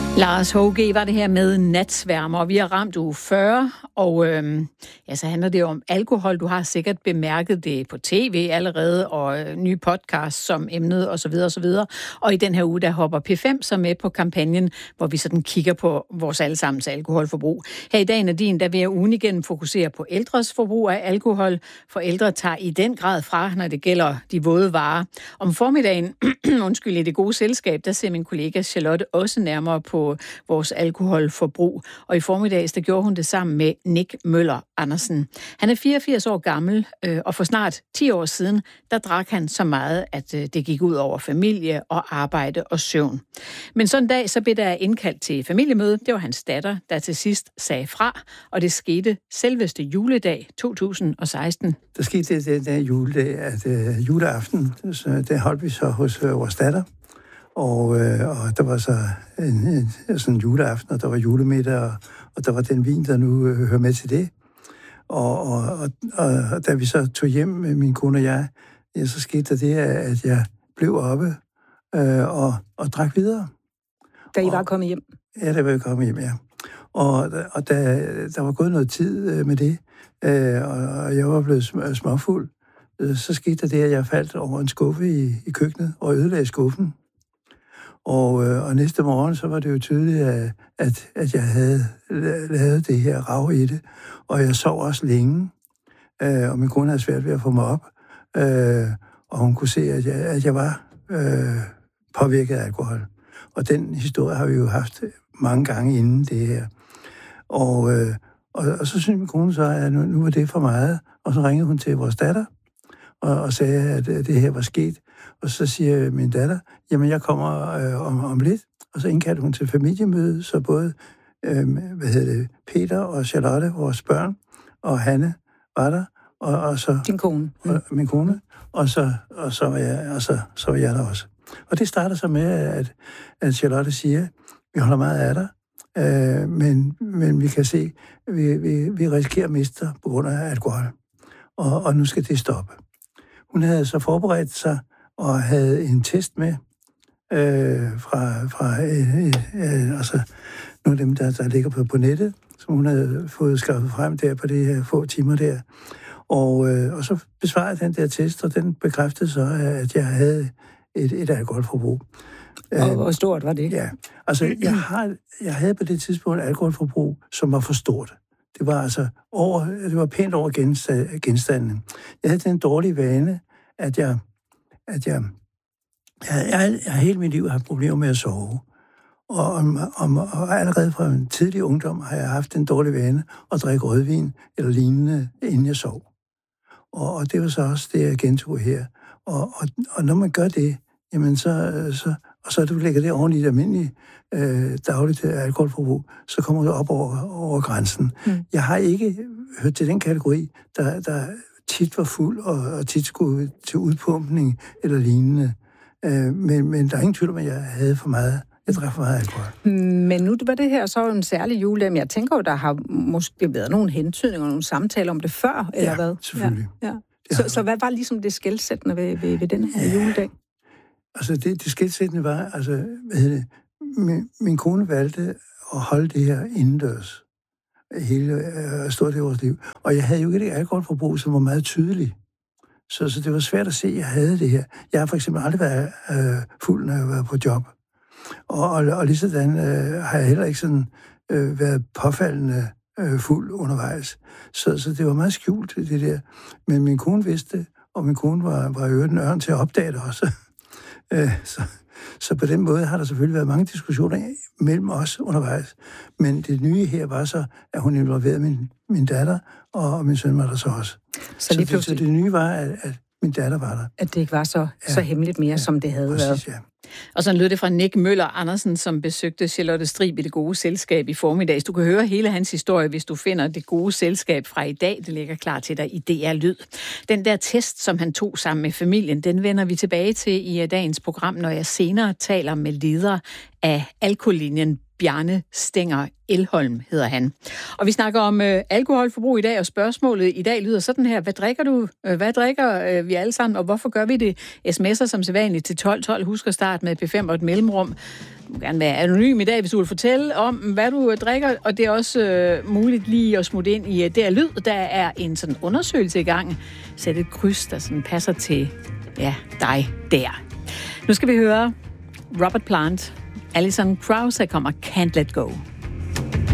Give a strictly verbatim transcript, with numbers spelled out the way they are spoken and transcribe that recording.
Lars H G var det her med Natsværmer, og vi har ramt uge fyrre, og øhm, ja, så handler det om alkohol. Du har sikkert bemærket det på tv allerede, og øh, nye podcasts som emnet osv. osv. Og i den her uge, der hopper P fem så med på kampagnen, hvor vi sådan kigger på vores allesammens alkoholforbrug. Her i dagen er din, der vil jeg ugen igen fokusere på ældres forbrug af alkohol. For ældre tager i den grad fra, når det gælder de våde varer. Om formiddagen, undskyld, i det gode selskab, der ser min kollega Charlotte også nærmere på vores alkoholforbrug. Og i formiddags, der gjorde hun det sammen med Nick Møller Andersen. Han er fireogfirs år gammel, øh, og for snart ti år siden, der drak han så meget, at øh, det gik ud over familie og arbejde og søvn. Men sådan en dag, så blev der indkaldt til familiemøde. Det var hans datter, der til sidst sagde fra, og det skete selveste juledag to tusind og seksten. Der skete det den dag juledag, at øh, juleaften, så det holdt vi så hos øh, vores datter. Og, øh, og der var så en, en, sådan en juleaften, og der var julemiddag, og, og der var den vin, der nu øh, hører med til det. Og, og, og, og da vi så tog hjem med min kone og jeg, ja, så skete der det, at jeg blev oppe øh, og, og drak videre. Da I og, var kommet hjem? Ja, da var jeg kommet hjem, ja. Og, og da der var gået noget tid øh, med det, øh, og, og jeg var blevet sm- småfuld, øh, så skete der det, at jeg faldt over en skuffe i, i køkkenet og ødelagde skuffen. Og, øh, og næste morgen, så var det jo tydeligt, at, at, at jeg havde lavet det her rav i det. Og jeg sov også længe, øh, og min kone havde svært ved at få mig op. Øh, og hun kunne se, at jeg, at jeg var øh, påvirket af alkohol. Og den historie har vi jo haft mange gange inden det her. Og, øh, og, og så synes min kone så, at nu, nu var det for meget. Og så ringede hun til vores datter og, og sagde, at det her var sket. Og så siger min datter, jamen jeg kommer øh, om, om lidt. Og så indkaldte hun til familiemøde, så både øh, hvad hedder det, Peter og Charlotte, vores børn, og Hanne var der. Og, og så, Din kone. Mm. Og, min kone. Og, så, og, så, var jeg, og så, så var jeg der også. Og det starter så med, at, at Charlotte siger, vi holder meget af dig, øh, men, men vi kan se, at vi, vi, vi risikerer at miste dig på grund af alkohol. Og, og nu skal det stoppe. Hun havde så forberedt sig og havde en test med øh, fra, fra øh, øh, altså nogle af dem, der, der ligger på, på nettet, som hun havde fået skaffet frem der på de her få timer der. Og, øh, og så besvarede den der test, og den bekræftede så, at jeg havde et, et alkoholforbrug. Og hvor stort var det? Ja, altså jeg, har, jeg havde på det tidspunkt et alkoholforbrug, som var for stort. Det var altså over, det var pænt over genstanden. Jeg havde den dårlige vane, at jeg at jeg, jeg, jeg, jeg har hele mit liv haft problemer med at sove. Og, om, om, og allerede fra en tidlig ungdom har jeg haft en dårlig vane at drikke rødvin eller lignende, inden jeg sov. Og, og det var så også det, jeg gentog her. Og, og, og når man gør det, jamen så, så, og så du lægger det ordentligt almindeligt øh, dagligt alkoholforbrug, så kommer du op over, over grænsen. Mm. Jeg har ikke hørt til den kategori, der... der tit var fuld og, og tit skulle til udpumpning eller lignende. Øh, men, men der er ingen tvivl om, at jeg havde for meget. Jeg drak for meget alkohol. Men nu var det her så en særlig juledag, men jeg tænker jo, der har måske været nogle hentydninger og nogle samtaler om det før, eller ja, hvad? Selvfølgelig. Ja, ja. Så, så hvad var ligesom det skelsættende ved, ved, ved den her ja. juledag? Altså det, det skelsættende var, altså, hvad hedder det, min, min kone valgte at holde det her indendørs. Hele øh, stort i vores liv. Og jeg havde jo ikke et alkoholforbrug, som var meget tydeligt. Så, så det var svært at se, at jeg havde det her. Jeg har for eksempel aldrig været øh, fuld, når jeg var på job. Og, og, og lige sådan øh, har jeg heller ikke sådan, øh, været påfaldende øh, fuld undervejs. Så, så det var meget skjult, det der. Men min kone vidste det, og min kone var, var jo en ørn til at opdage det også. øh, så... Så på den måde har der selvfølgelig været mange diskussioner mellem os undervejs. Men det nye her var så, at hun involverede min, min datter, og min søn var der så også. Så, lige så, det, så det nye var, at, at min datter var der. At det ikke var så, ja. så hemmeligt mere, ja. som det havde Præcis, været. Ja. Og så lød det fra Nick Møller Andersen, som besøgte Charlotte Strib i det gode selskab i formiddags. Du kan høre hele hans historie, hvis du finder det gode selskab fra i dag. Det ligger klar til dig i D R Lyd. Den der test, som han tog sammen med familien, den vender vi tilbage til i dagens program, når jeg senere taler med leder af alkohollinjen Bjarne Stenger Elholm hedder han. Og vi snakker om øh, alkoholforbrug i dag, og spørgsmålet i dag lyder sådan her. Hvad drikker du? Hvad drikker øh, vi alle sammen, og hvorfor gør vi det? Sms'er som sædvanligt til tolv tolv. Husk at starte med P fem og et mellemrum. Du må gerne være anonym i dag, hvis du vil fortælle om, hvad du øh, drikker. Og det er også øh, muligt lige at smutte ind i øh, det her lyd. Der er en sådan undersøgelse i gang. Sæt et kryds, der sådan passer til ja, dig der. Nu skal vi høre Robert Plant. Alison Krauss kommer Can't Let Go.